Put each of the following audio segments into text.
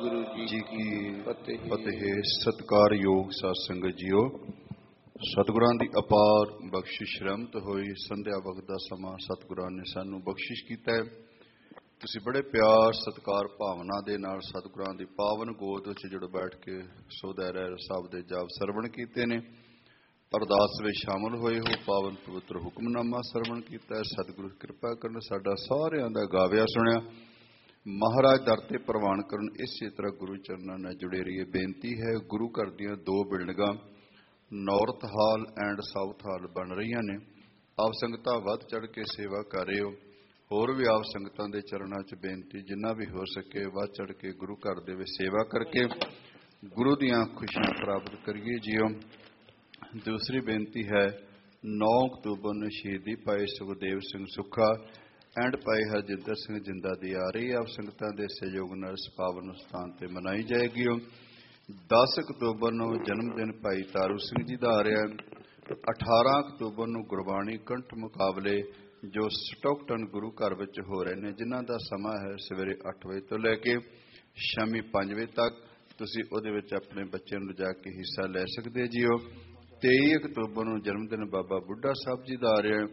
ਵਾਹਿਗੁਰੂ ਜੀ ਕੀ ਫਤਿਹ। ਸਤਿਕਾਰਯੋਗ ਸਾਧ ਸੰਗਤ ਜੀਓ, ਸਤਿਗੁਰਾਂ ਦੀ ਅਪਾਰ ਬਖਸ਼ਿਸ਼ ਰਹਿਮਤ ਹੋਈ। ਸੰਧਿਆ ਵਕਤ ਦਾ ਸਮਾਂ ਸਤਿਗੁਰਾਂ ਨੇ ਸਾਨੂੰ ਬਖਸ਼ਿਸ਼ ਕੀਤਾ ਹੈ। ਤੁਸੀਂ ਬੜੇ ਪਿਆਰ ਸਤਿਕਾਰ ਭਾਵਨਾ ਦੇ ਨਾਲ ਸਤਿਗੁਰਾਂ ਦੀ ਪਾਵਨ ਗੋਦ ਵਿੱਚ ਜੁੜ ਬੈਠ ਕੇ ਸੋਧਾ ਰਹਿ ਸਾਹਿਬ ਦੇ ਜਾਪ ਸਰਵਣ ਕੀਤੇ ਨੇ। ਅਰਦਾਸ ਵਿੱਚ ਸ਼ਾਮਲ ਹੋਏ ਹੋ, ਪਾਵਨ ਪਵਿੱਤਰ ਹੁਕਮਨਾਮਾ ਸਰਵਣ ਕੀਤਾ। ਸਤਿਗੁਰੂ ਕਿਰਪਾ ਕਰਨ ਸਾਡਾ ਸਾਰਿਆਂ ਦਾ ਗਾਵਿਆ ਸੁਣਿਆ। ਮਹਾਰਾਜ ਦਰ ਤੇ ਪ੍ਰਵਾਨ ਕਰਨ ਇਸੇ ਤਰ੍ਹਾਂ ਗੁਰੂ ਚਰਨਾਂ ਨਾਲ ਜੁੜੇ ਰਹੀਏ। ਬੇਨਤੀ ਹੈ, ਗੁਰੂ ਘਰ ਦੀਆਂ 2 ਬਿਲਡਿੰਗਾਂ ਨਾਰਥ ਹਾਲ ਐਂਡ ਸਾਊਥ ਹਾਲ ਬਣ ਰਹੀਆਂ ਨੇ। ਆਪ ਸੰਗਤਾਂ ਵੱਧ ਚੜ੍ਹ ਕੇ ਸੇਵਾ ਕਰ ਰਹੇ ਹੋ। ਹੋਰ ਵੀ ਆਪ ਸੰਗਤਾਂ ਦੇ ਚਰਨਾਂ 'ਚ ਬੇਨਤੀ, ਜਿੰਨਾ ਵੀ ਹੋ ਸਕੇ ਵੱਧ ਚੜ੍ਹ ਕੇ ਗੁਰੂ ਘਰ ਦੇ ਵਿੱਚ ਸੇਵਾ ਕਰਕੇ ਗੁਰੂ ਦੀਆਂ ਖੁਸ਼ੀਆਂ ਪ੍ਰਾਪਤ ਕਰੀਏ ਜੀਓ। ਦੂਸਰੀ ਬੇਨਤੀ ਹੈ, 9 ਅਕਤੂਬਰ ਨੂੰ ਸ਼ਹੀਦੀ ਪਾਏ ਸੁਖਦੇਵ ਸਿੰਘ ਸੁੱਖਾ ਐਂਡ ਭਾਈ ਹਰਜਿੰਦਰ ਸਿੰਘ ਜਿੰਦਾ ਦੀ ਆ ਰਹੀ ਆਪ ਸੰਗਤਾਂ ਦੇ ਸਹਿਯੋਗ ਨਾਲ ਇਸ ਪਾਵਨ ਸਥਾਨ ਤੇ ਮਨਾਈ ਜਾਏਗੀ। 10 ਅਕਤੂਬਰ ਨੂੰ ਜਨਮ ਦਿਨ ਭਾਈ ਤਾਰੂ ਸਿੰਘ ਜੀ ਦਾ ਆ ਰਿਹਾ। 18 ਅਕਤੂਬਰ ਨੂੰ ਗੁਰਬਾਣੀ ਕੰਠ ਮੁਕਾਬਲੇ ਜੋ ਸਟੋਕਟਨ ਗੁਰੂ ਘਰ ਵਿੱਚ ਹੋ ਰਹੇ ਨੇ, ਜਿਨ੍ਹਾਂ ਦਾ ਸਮਾਂ ਹੈ ਸਵੇਰੇ 8 ਵਜੇ ਤੋਂ ਲੈ ਕੇ ਸ਼ਾਮੀ 5 ਵਜੇ ਤੱਕ। ਤੁਸੀਂ ਉਹਦੇ ਵਿੱਚ ਆਪਣੇ ਬੱਚਿਆਂ ਨੂੰ ਲਿਜਾ ਕੇ ਹਿੱਸਾ ਲੈ ਸਕਦੇ ਜੀਓ। 23 ਅਕਤੂਬਰ ਨੂੰ ਜਨਮ ਦਿਨ ਬਾਬਾ ਬੁੱਢਾ ਸਾਹਿਬ ਜੀ ਦਾ ਆ ਰਿਹਾ।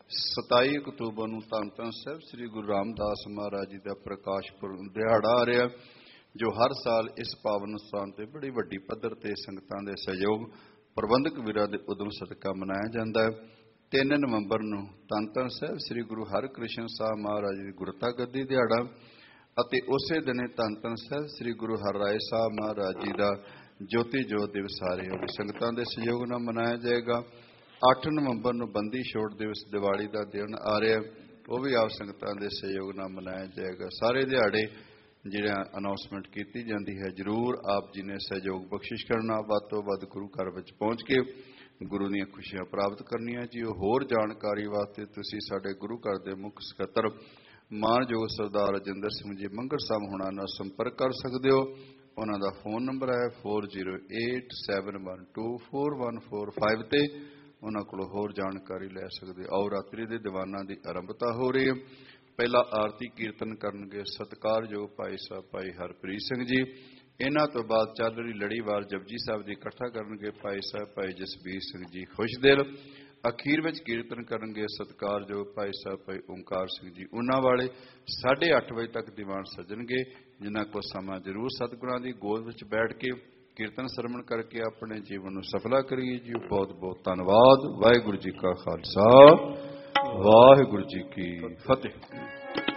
27 ਅਕਤੂਬਰ ਨੂੰ ਧੰਨ ਧੰਨ ਸਾਹਿਬ ਸ੍ਰੀ ਗੁਰੂ ਰਾਮਦਾਸ ਮਹਾਰਾਜ ਜੀ ਦਾ ਪ੍ਰਕਾਸ਼ ਪੁਰਬ ਦਿਹਾੜਾ ਆ ਰਿਹਾ, ਜੋ ਹਰ ਸਾਲ ਇਸ ਪਾਵਨ ਸਥਾਨ ਤੇ ਬੜੀ ਵੱਡੀ ਪੱਧਰ ਤੇ ਸੰਗਤਾਂ ਦੇ ਸਹਿਯੋਗ ਪ੍ਰਬੰਧਕ ਵੀਰਾਂ ਦੇ ਉਦਮ ਸਦਕਾ ਮਨਾਇਆ ਜਾਂਦਾ ਹੈ। 3 ਨਵੰਬਰ ਨੂੰ ਧੰਨ ਧੰਨ ਸਾਹਿਬ ਸ੍ਰੀ ਗੁਰੂ ਹਰਿਕ੍ਰਿਸ਼ਨ ਸਾਹਿਬ ਮਹਾਰਾਜ ਦੀ ਗੁਰਤਾ ਗੱਦੀ ਦਿਹਾੜਾ ਅਤੇ ਉਸੇ ਦਿਨੇ ਧੰਨ ਧੰਨ ਸਾਹਿਬ ਸ੍ਰੀ ਗੁਰੂ ਹਰਿਰਾਏ ਸਾਹਿਬ ਮਹਾਰਾਜ ਜੀ ਦਾ ਜੋਤੀ ਜੋਤ ਦਿਵਸ ਆ ਰਿਹਾ, ਸੰਗਤਾਂ ਦੇ ਸਹਿਯੋਗ ਨਾਲ ਮਨਾਇਆ ਜਾਏਗਾ। 8 ਨਵੰਬਰ ਨੂੰ ਬੰਦੀ ਛੋੜ ਦਿਵਸ ਦੀਵਾਲੀ ਦਾ ਦਿਨ ਆ ਰਿਹਾ, ਉਹ ਵੀ ਆਪ ਸੰਗਤਾਂ ਦੇ ਸਹਿਯੋਗ ਨਾਲ ਮਨਾਇਆ ਜਾਏਗਾ। ਸਾਰੇ ਦਿਹਾੜੇ ਜਿਹੜਾ ਅਨਾਉਂਸਮੈਂਟ ਕੀਤੀ ਜਾਂਦੀ ਹੈ, ਜ਼ਰੂਰ ਆਪ ਜੀ ਨੇ ਸਹਿਯੋਗ ਬਖਸ਼ਿਸ਼ ਕਰਨਾ। ਵੱਧ ਤੋਂ ਵੱਧ ਗੁਰੂ ਘਰ ਵਿੱਚ ਪਹੁੰਚ ਕੇ ਗੁਰੂ ਦੀਆਂ ਖੁਸ਼ੀਆਂ ਪ੍ਰਾਪਤ ਕਰਨੀਆਂ ਜੀ। ਹੋਰ ਜਾਣਕਾਰੀ ਵਾਸਤੇ ਤੁਸੀਂ ਸਾਡੇ ਗੁਰੂ ਘਰ ਦੇ ਮੁੱਖ ਸਕੱਤਰ ਮਾਨਯੋਗ ਸਰਦਾਰ ਰਜਿੰਦਰ ਸਿੰਘ ਜੀ ਮੰਗੜ ਸਾਹਿਬ ਹੁਣਾਂ ਨਾਲ ਸੰਪਰਕ ਕਰ ਸਕਦੇ ਹੋ। ਉਹਨਾਂ ਦਾ ਫੋਨ ਨੰਬਰ ਹੈ 4087124145 ਤੇ ਉਹਨਾਂ ਕੋਲੋਂ ਹੋਰ ਜਾਣਕਾਰੀ ਲੈ ਸਕਦੇ। ਆਓ ਰਾਤਰੀ ਦੇ ਦੀਵਾਨਾਂ ਦੀ ਆਰੰਭਤਾ ਹੋ ਰਹੀ ਹੈ। ਪਹਿਲਾ ਆਰਤੀ ਕੀਰਤਨ ਕਰਨਗੇ ਸਤਿਕਾਰਯੋਗ ਭਾਈ ਸਾਹਿਬ ਭਾਈ ਹਰਪ੍ਰੀਤ ਸਿੰਘ ਜੀ। ਇਹਨਾਂ ਤੋਂ ਬਾਅਦ ਚੱਲ ਰਹੀ ਲੜੀਵਾਰ ਜਪਜੀ ਸਾਹਿਬ ਦੀ ਇਕੱਠਾ ਕਰਨਗੇ ਭਾਈ ਸਾਹਿਬ ਭਾਈ ਜਸਬੀਰ ਸਿੰਘ ਜੀ ਖੁਸ਼ਦਿਲ। ਅਖੀਰ ਵਿੱਚ ਕੀਰਤਨ ਕਰਨਗੇ ਸਤਿਕਾਰਯੋਗ ਭਾਈ ਸਾਹਿਬ ਭਾਈ ਓਮਕਾਰ ਸਿੰਘ ਜੀ ਉਹਨਾਂ ਵਾਲੇ। 8:30 ਵਜੇ ਤੱਕ ਦੀਵਾਨ ਸੱਜਣਗੇ, ਜਿਨ੍ਹਾਂ ਕੋਲ ਸਮਾਂ ਜ਼ਰੂਰ ਸਤਿਗੁਰਾਂ ਦੀ ਗੋਦ ਵਿੱਚ ਬੈਠ ਕੇ ਕੀਰਤਨ ਸਰਵਣ ਕਰਕੇ ਆਪਣੇ ਜੀਵਨ ਨੂੰ ਸਫਲਾ ਕਰੀਏ ਜੀ। ਬਹੁਤ ਬਹੁਤ ਧੰਨਵਾਦ। ਵਾਹਿਗੁਰੂ ਜੀ ਕਾ ਖਾਲਸਾ, ਵਾਹਿਗੁਰੂ ਜੀ ਕੀ ਫਤਿਹ।